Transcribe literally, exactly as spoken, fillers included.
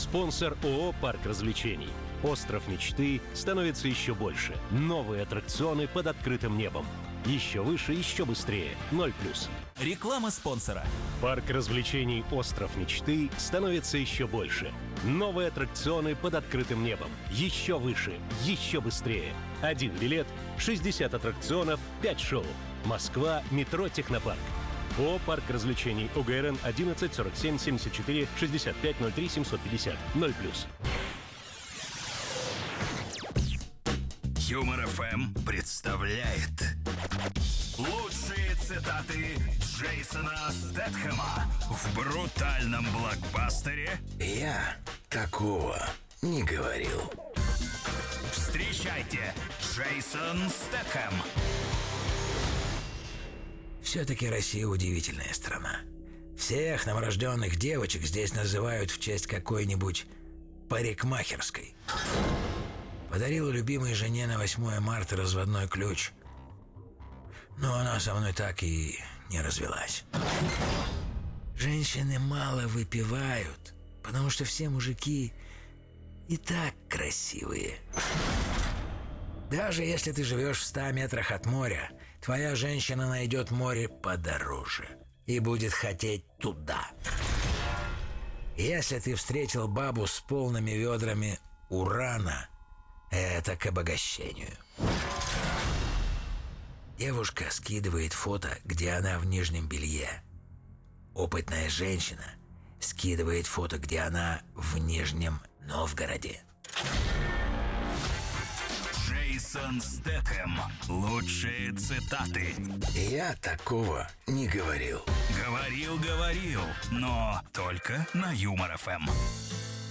Спонсор ООО «Парк развлечений». Остров мечты становится еще больше. Новые аттракционы под открытым небом. Еще выше, еще быстрее. ноль плюс. Реклама спонсора. Парк развлечений «Остров мечты» становится еще больше. Новые аттракционы под открытым небом. Еще выше, еще быстрее. Один билет, шестьдесят аттракционов, пять шоу. Москва, метро «Технопарк». ООО «Парк развлечений». ОГРН одиннадцать сорок семь семьдесят четыре шестьдесят пять ноль три семьсот пятьдесят. ноль плюс. Юмор эф эм представляет лучшие цитаты Джейсона Стэтхэма в брутальном блокбастере «Я такого не говорил». Встречайте, Джейсон Стэтхэм. Все-таки Россия удивительная страна. Всех новорожденных девочек здесь называют в честь какой-нибудь парикмахерской. Подарил любимой жене на восьмое марта разводной ключ. Но она со мной так и не развелась. Женщины мало выпивают, потому что все мужики и так красивые. Даже если ты живешь в ста метрах от моря, твоя женщина найдет море подороже и будет хотеть туда. Если ты встретил бабу с полными ведрами урана, это к обогащению. Девушка скидывает фото, где она в нижнем белье. Опытная женщина скидывает фото, где она в Нижнем Новгороде. Джейсон Стэтхэм. Лучшие цитаты. Я такого не говорил. Говорил, говорил, но только на Юмор эф эм.